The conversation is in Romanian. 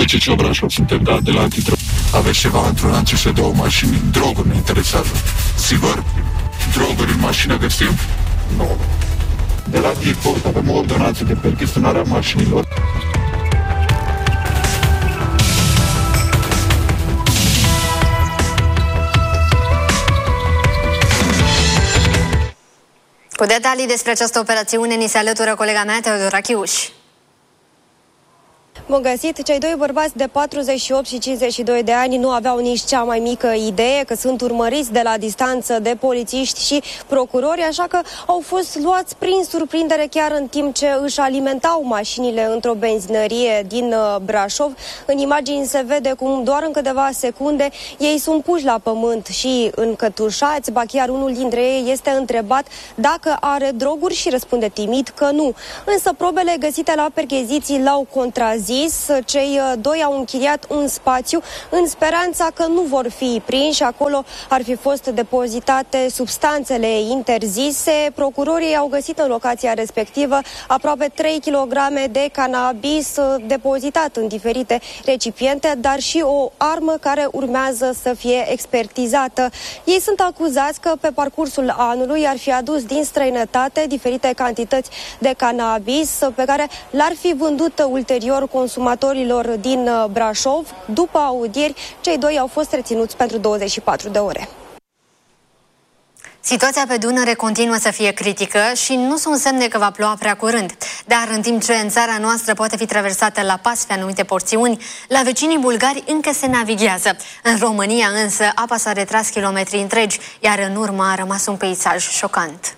PCC Brașov suntem de la antidrog. Aveți ceva într-un lanțuș de două mașini, droguri ne interesează. Sigur? Droguri în mașină găsim? Nu. De la Diport avem o ordonanță de percheziționare a mașinilor. Cu detalii despre această operațiune ni se alătură colega mea, Teodora Chiuș. Bun găsit! Cei doi bărbați de 48 și 52 de ani nu aveau nici cea mai mică idee că sunt urmăriți de la distanță de polițiști și procurori, așa că au fost luați prin surprindere chiar în timp ce își alimentau mașinile într-o benzinărie din Brașov. În imagini se vede cum doar în câteva secunde ei sunt puși la pământ și încătușați, ba chiar unul dintre ei este întrebat dacă are droguri și răspunde timid că nu. Însă probele găsite la percheziții l-au contrazis. Cei doi au închiriat un spațiu în speranța că nu vor fi prinși. Acolo ar fi fost depozitate substanțele interzise. Procurorii au găsit în locația respectivă aproape 3 kg de cannabis depozitat în diferite recipiente, dar și o armă care urmează să fie expertizată. Ei sunt acuzați că pe parcursul anului ar fi adus din străinătate diferite cantități de cannabis pe care l-ar fi vândut ulterior consumatorilor din Brașov. După audieri, cei doi au fost reținuți pentru 24 de ore. Situația pe Dunăre continuă să fie critică și nu sunt semne că va ploua prea curând. Dar în timp ce în țara noastră poate fi traversată la pas pe anumite porțiuni, la vecinii bulgari încă se navighează. În România însă apa s-a retras kilometri întregi, iar în urmă a rămas un peisaj șocant.